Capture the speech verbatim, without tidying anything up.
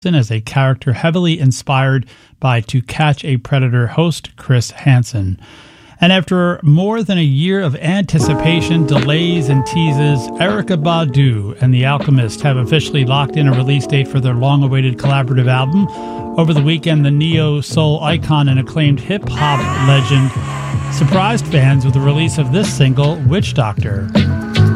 as a character heavily inspired by To Catch a Predator host Chris Hansen. And after more than a year of anticipation, delays, and teases, Erykah Badu and The Alchemist have officially locked in a release date for their long-awaited collaborative album. Over the weekend, the neo-soul icon and acclaimed hip-hop legend surprised fans with the release of this single, Witch Doctor.